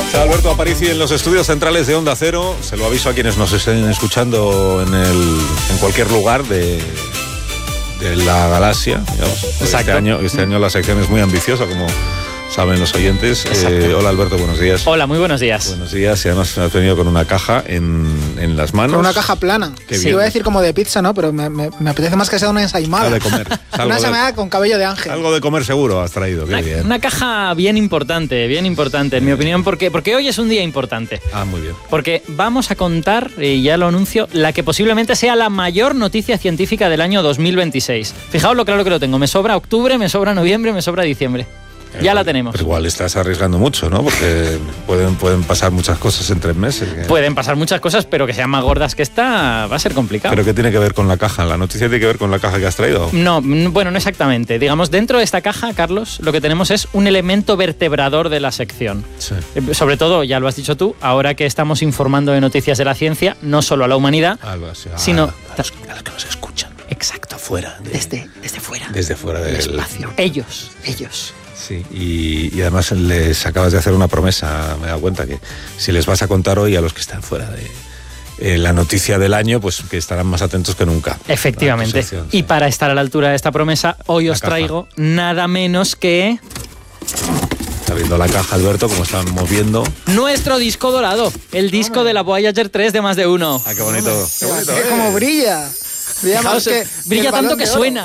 Está Alberto Aparici en los estudios centrales de Onda Cero. Se lo aviso a quienes nos estén escuchando en cualquier lugar de la galaxia. Digamos. Este año la sección es muy ambiciosa, como saben los oyentes. Hola Alberto, buenos días. Hola, muy buenos días. Buenos días, y además has venido con una caja en las manos. Con una caja plana. Sí, iba a decir como de pizza, ¿no? Pero me apetece más que sea una ensaimada. Algo de comer. Una ensaimada con cabello de ángel. Algo de comer seguro has traído, qué bien. Una caja bien importante, en mi opinión, porque hoy es un día importante. Ah, muy bien. Porque vamos a contar, y ya lo anuncio, la que posiblemente sea la mayor noticia científica del año 2026. Fijaos lo claro que lo tengo. Me sobra octubre, me sobra noviembre, me sobra diciembre. Ya la tenemos. Pero igual estás arriesgando mucho, ¿no? Porque pueden pasar muchas cosas en 3 meses. Pueden pasar muchas cosas, pero que sean más gordas que esta va a ser complicado. ¿Pero qué tiene que ver con la caja? ¿La noticia tiene que ver con la caja que has traído? No, bueno, no exactamente. Digamos, dentro de esta caja, Carlos, lo que tenemos es un elemento vertebrador de la sección. Sí. Sobre todo, ya lo has dicho tú, ahora que estamos informando de noticias de la ciencia, no solo a la humanidad, sino a los que nos escuchan. Exacto. Fuera. Desde fuera. Desde fuera del espacio. Ellos. Sí, y además les acabas de hacer una promesa, me he dado cuenta que si les vas a contar hoy a los que están fuera de la noticia del año, pues que estarán más atentos que nunca. Efectivamente. Y para estar a la altura de esta promesa, hoy os traigo nada menos que... Está viendo la caja, Alberto, como están moviendo. Nuestro disco dorado, el disco de la Voyager 3 de Más de Uno. Ah, qué bonito. Qué bonito, Como brilla. Fijaos, brilla tanto que suena.